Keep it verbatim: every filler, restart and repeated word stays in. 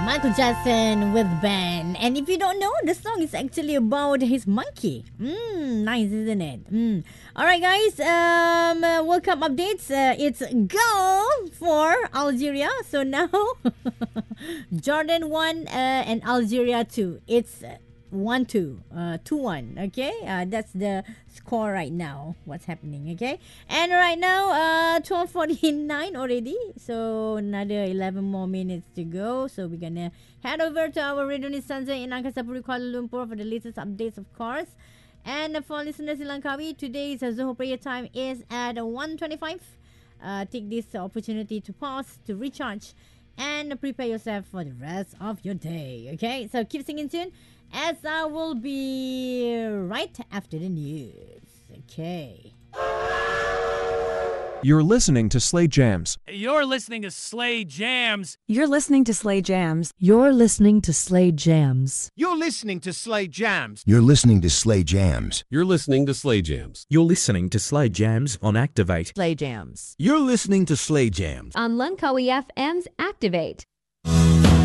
Michael Jackson with Ben. And if you don't know, the song is actually about his monkey. Mm, nice, isn't it? Mm. All right, guys. Um, uh, World Cup updates. Uh, it's goal for Algeria. So now, Jordan one uh, and Algeria two. It's uh, one two, uh, two one. Okay, uh, that's the score right now. What's happening? Okay, and right now, uh, twelve forty nine already. So another eleven more minutes to go. So we're gonna head over to our Radio Nisanza in Angkasa Puri, Kuala Lumpur for the latest updates, of course. And for listeners in Langkawi, today's uh, Zohor prayer time is at one twenty five. Uh, take this opportunity to pause, to recharge, and prepare yourself for the rest of your day. Okay, so keep singing tune, as I will be right after the news. Okay. You're listening to Slay Jams. You're listening to Slay Jams. You're listening to Slay Jams. You're listening to Slay Jams. You're listening to Slay Jams. You're listening to Slay Jams. You're listening to Slay Jams. You're listening to Slay Jams on Activate. Slay Jams. You're listening to Slay Jams on Langkawi F M's Activate.